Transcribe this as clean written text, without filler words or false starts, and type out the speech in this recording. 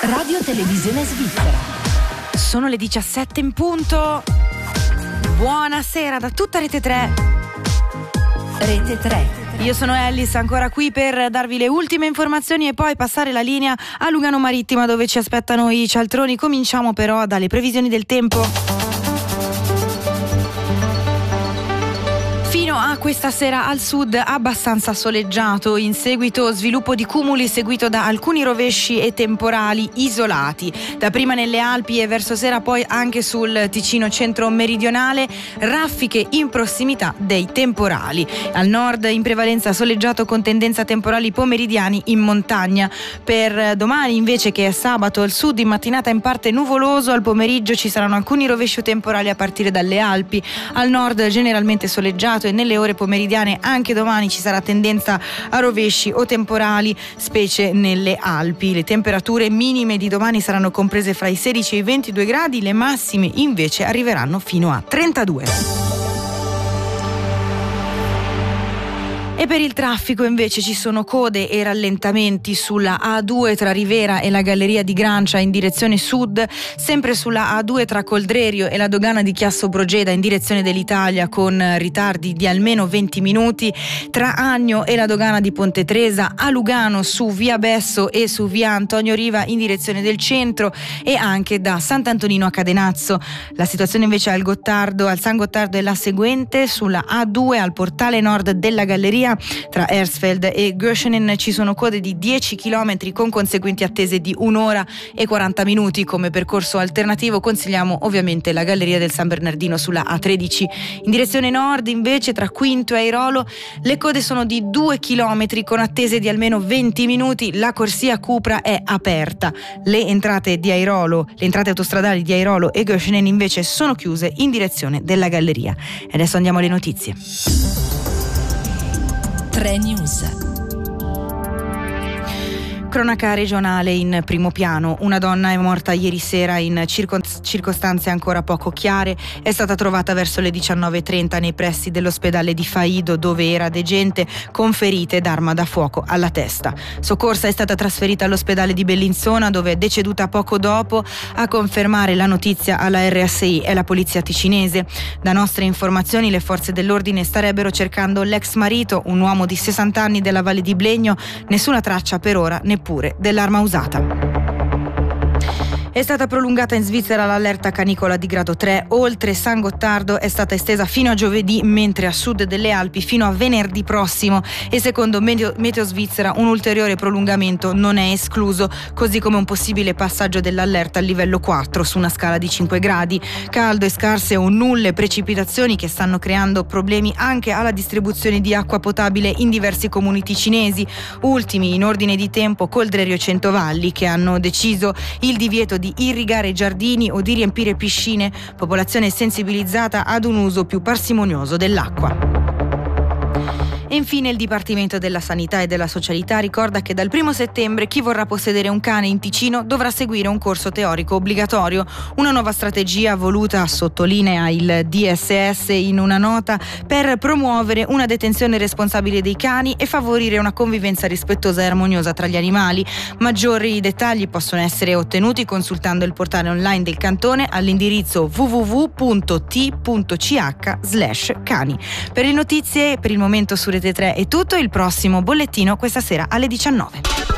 Radio Televisione Svizzera. Sono le 17 in punto. Buonasera da tutta Rete 3. Rete 3. Io sono Ellis, ancora qui per darvi le ultime informazioni e poi passare la linea a Lugano Marittima, dove ci aspettano i cialtroni. Cominciamo però dalle previsioni del tempo. Fino a questa sera al sud abbastanza soleggiato, in seguito sviluppo di cumuli seguito da alcuni rovesci e temporali isolati, dapprima nelle Alpi e verso sera poi anche sul Ticino centro-meridionale, raffiche in prossimità dei temporali. Al nord in prevalenza soleggiato con tendenza a temporali pomeridiani in montagna. Per domani invece, che è sabato, al sud in mattinata in parte nuvoloso, al pomeriggio ci saranno alcuni rovesci o temporali a partire dalle Alpi, al nord generalmente soleggiato e nelle ore pomeridiane anche domani ci sarà tendenza a rovesci o temporali, specie nelle Alpi. Le temperature minime di domani saranno comprese fra i 16 e i 22 gradi, le massime invece arriveranno fino a 32. E per il traffico invece ci sono code e rallentamenti sulla A2 tra Rivera e la Galleria di Grancia in direzione sud, sempre sulla A2 tra Coldrerio e la dogana di Chiasso Brogeda in direzione dell'Italia con ritardi di almeno 20 minuti, tra Agno e la dogana di Ponte Tresa, a Lugano su via Besso e su via Antonio Riva in direzione del centro e anche da Sant'Antonino a Cadenazzo. La situazione invece al San Gottardo è la seguente: sulla A2 al portale nord della Galleria tra Hersfeld e Göschenen ci sono code di 10 km con conseguenti attese di 1 ora e 40 minuti. Come percorso alternativo consigliamo ovviamente la Galleria del San Bernardino sulla A13. In direzione nord invece tra Quinto e Airolo le code sono di 2 km con attese di almeno 20 minuti. La corsia Cupra è aperta. Le entrate autostradali di Airolo e Göschenen invece sono chiuse in direzione della Galleria. E adesso andiamo alle notizie. 3 News. Cronaca regionale in primo piano. Una donna è morta ieri sera in circostanze ancora poco chiare. È stata trovata verso le 19:30 nei pressi dell'ospedale di Faido, dove era degente, con ferite d'arma da fuoco alla testa. Soccorsa è stata trasferita all'ospedale di Bellinzona, dove è deceduta poco dopo. A confermare la notizia alla RSI è la polizia ticinese. Da nostre informazioni le forze dell'ordine starebbero cercando l'ex marito, un uomo di 60 anni della Valle di Blegno. Nessuna traccia per ora, neppure dell'arma usata. È stata prolungata in Svizzera l'allerta canicola di grado 3. Oltre San Gottardo è stata estesa fino a giovedì, mentre a sud delle Alpi fino a venerdì prossimo, e secondo Meteo Svizzera un ulteriore prolungamento non è escluso, così come un possibile passaggio dell'allerta al livello 4 su una scala di 5 gradi. Caldo e scarse o nulle precipitazioni che stanno creando problemi anche alla distribuzione di acqua potabile in diversi comuni ticinesi. Ultimi in ordine di tempo Coldrerio e Centovalli, che hanno deciso il divieto di irrigare giardini o di riempire piscine, popolazione sensibilizzata ad un uso più parsimonioso dell'acqua. E infine il Dipartimento della Sanità e della Socialità ricorda che dal 1 settembre chi vorrà possedere un cane in Ticino dovrà seguire un corso teorico obbligatorio. Una nuova strategia voluta, sottolinea il DSS in una nota, per promuovere una detenzione responsabile dei cani e favorire una convivenza rispettosa e armoniosa tra gli animali. Maggiori dettagli possono essere ottenuti consultando il portale online del cantone all'indirizzo www.t.ch/cani. Per le notizie per il momento su Rete 3 è tutto. Il prossimo bollettino questa sera alle 19.